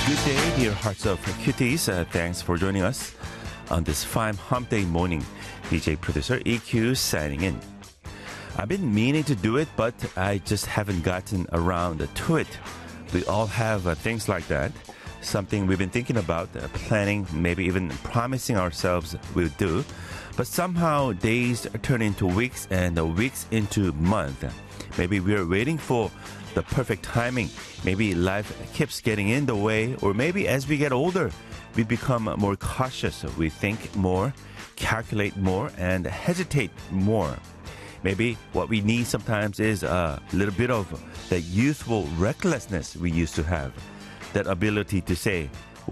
Good day, dear hearts of cuties. Thanks for joining us on this fine hump day morning. DJ producer EQ signing in. I've been meaning to do it, but I just haven't gotten around to it. We all have things like that. Something we've been thinking about, planning, maybe even promising ourselves we'll do. But somehow days turn into weeks and weeks into months. Maybe we're waiting for the perfect timing. Maybe life keeps getting in the way, or maybe as we get older, we become more cautious. We think more, calculate more, and hesitate more. Maybe what we need sometimes is a little bit of that youthful recklessness we used to have. That ability to say,